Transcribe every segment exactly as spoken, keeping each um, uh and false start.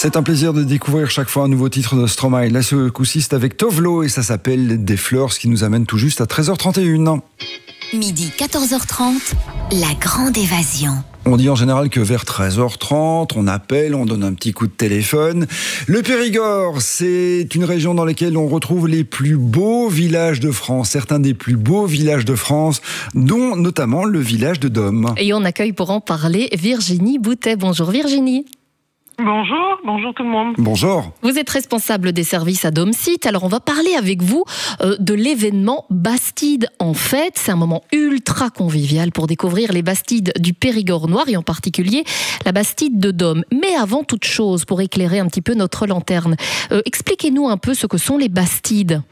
C'est un plaisir de découvrir chaque fois un nouveau titre de Stromae. Là, ce coup-ci, c'est avec Tovlo et ça s'appelle Des fleurs, ce qui nous amène tout juste à treize heures trente et une. Midi quatorze heures trente, la grande évasion. On dit en général que vers treize heures trente, on appelle, on donne un petit coup de téléphone. Le Périgord, c'est une région dans laquelle on retrouve les plus beaux villages de France, certains des plus beaux villages de France, dont notamment le village de Dôme. Et on accueille pour en parler Virginie Boutet. Bonjour Virginie. Bonjour, bonjour tout le monde. Bonjour. Vous êtes responsable des services à Dôme Site. Alors on va parler avec vous euh, de l'événement Bastide en fête. C'est un moment ultra convivial pour découvrir les Bastides du Périgord noir et en particulier la Bastide de Dôme. Mais avant toute chose, pour éclairer un petit peu notre lanterne, euh, expliquez-nous un peu ce que sont les Bastides.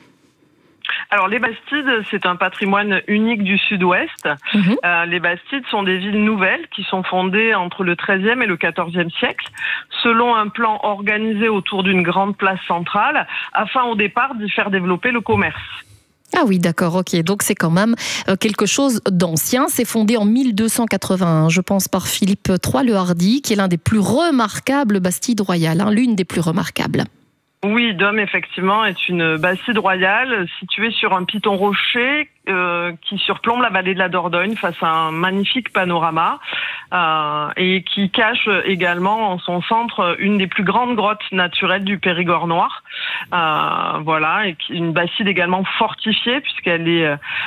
Alors les Bastides, c'est un patrimoine unique du Sud-Ouest. Mmh. Euh, les Bastides sont des villes nouvelles qui sont fondées entre le treizième et le quatorzième siècle, selon un plan organisé autour d'une grande place centrale, afin au départ d'y faire développer le commerce. Ah oui, d'accord, ok. Donc c'est quand même quelque chose d'ancien. C'est fondé en mille deux cent quatre-vingt-un, je pense, par Philippe trois le Hardi, qui est l'un des plus remarquables Bastides royales, hein, l'une des plus remarquables. Oui, Dôme, effectivement, est une bastide royale située sur un piton rocher euh, qui surplombe la vallée de la Dordogne face à un magnifique panorama euh, et qui cache également en son centre une des plus grandes grottes naturelles du Périgord noir. Euh, voilà, et une bastide également fortifiée puisqu'elle est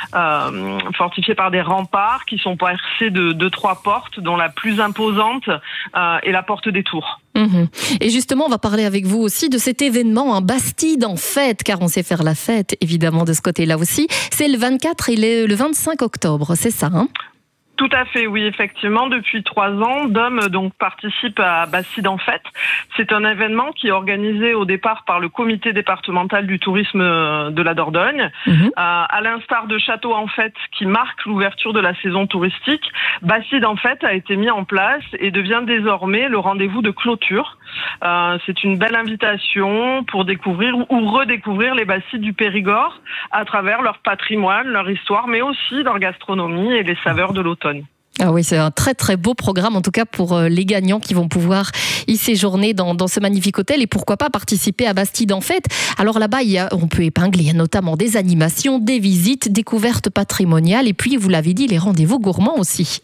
euh, fortifiée par des remparts qui sont percés de, de trois portes, dont la plus imposante euh, est la porte des Tours. Mmh. Et justement, on va parler avec vous aussi de cet événement, un Bastide en fête, car on sait faire la fête, évidemment, de ce côté-là aussi. C'est le vingt-quatre et le vingt-cinq octobre, c'est ça, hein ? Tout à fait, oui, effectivement. Depuis trois ans, Dôme donc participe à Bastide en fête. C'est un événement qui est organisé au départ par le comité départemental du tourisme de la Dordogne. Mmh. Euh, à l'instar de Château en fête qui marque l'ouverture de la saison touristique, Bastide en fête a été mis en place et devient désormais le rendez-vous de clôture. Euh, c'est une belle invitation pour découvrir ou redécouvrir les Bastides du Périgord à travers leur patrimoine, leur histoire, mais aussi leur gastronomie et les saveurs de l'automne. Ah oui, c'est un très très beau programme, en tout cas pour les gagnants qui vont pouvoir y séjourner dans, dans ce magnifique hôtel et pourquoi pas participer à Bastide en fête. Alors là-bas, il y a, on peut épingler il y a notamment des animations, des visites, découvertes patrimoniales et puis, vous l'avez dit, les rendez-vous gourmands aussi.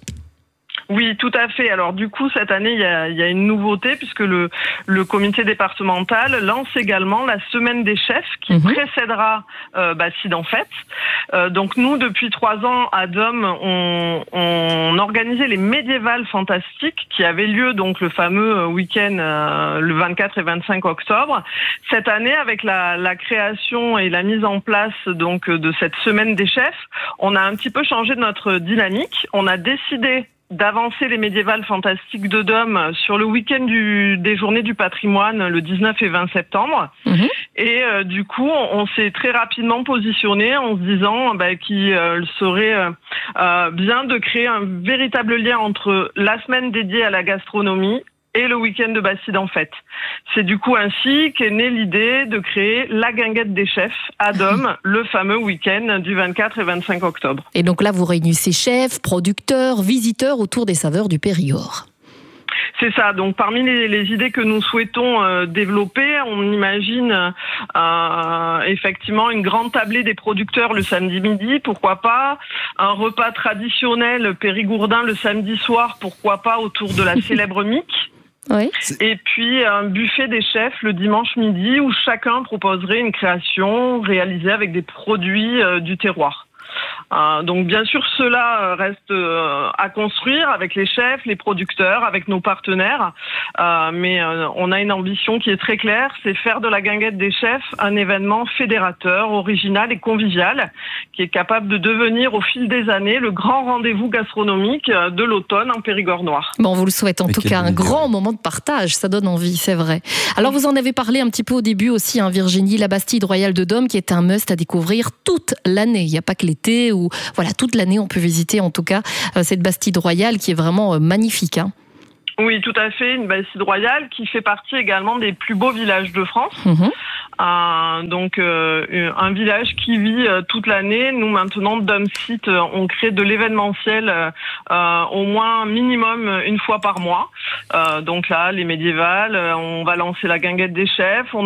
Oui, tout à fait. Alors du coup, cette année, il y a, il y a une nouveauté puisque le, le comité départemental lance également la semaine des chefs qui mmh. précédera euh, Bastide en fête. Euh, donc nous, depuis trois ans à Dôme, on, on organisait les médiévales fantastiques qui avaient lieu donc le fameux week-end euh, le vingt-quatre et vingt-cinq octobre. Cette année, avec la, la création et la mise en place donc de cette semaine des chefs, on a un petit peu changé de notre dynamique. On a décidé d'avancer les médiévales fantastiques de Dôme sur le week-end du, des journées du patrimoine le dix-neuf et vingt septembre. Mmh. Et euh, du coup, on, on s'est très rapidement positionné en se disant bah, qu'il euh, serait euh, bien de créer un véritable lien entre la semaine dédiée à la gastronomie et le week-end de Bastide en fête. C'est du coup ainsi qu'est née l'idée de créer la guinguette des chefs à Dôme, le fameux week-end du vingt-quatre et vingt-cinq octobre. Et donc là, vous réunissez chefs, producteurs, visiteurs autour des saveurs du Périgord. C'est ça. Donc, parmi les, les idées que nous souhaitons euh, développer, on imagine euh, effectivement une grande tablée des producteurs le samedi midi, pourquoi pas. Un repas traditionnel périgourdin le samedi soir, pourquoi pas, autour de la célèbre mique. Oui. Et puis un buffet des chefs le dimanche midi où chacun proposerait une création réalisée avec des produits euh, du terroir. Euh, donc bien sûr cela reste euh, à construire avec les chefs, les producteurs, avec nos partenaires, euh, mais euh, on a une ambition qui est très claire, c'est faire de la guinguette des chefs un événement fédérateur, original et convivial, qui est capable de devenir au fil des années le grand rendez-vous gastronomique de l'automne en Périgord noir. Bon, on vous le souhaite en mais tout cas, un grand moment de partage, ça donne envie, c'est vrai. Alors vous en avez parlé un petit peu au début aussi, hein, Virginie, la Bastide royale de Dôme qui est un must à découvrir toute l'année, il n'y a pas que l'été ou voilà, toute l'année on peut visiter en tout cas euh, cette Bastide royale qui est vraiment euh, magnifique. Hein. Oui, tout à fait, une Bastide royale qui fait partie également des plus beaux villages de France. Mmh. un, donc euh, un village qui vit euh, toute l'année. Nous maintenant, Domesite, euh, on crée de l'événementiel euh, au moins minimum une fois par mois. Euh, donc là, les médiévales, on va lancer la guinguette des chefs. On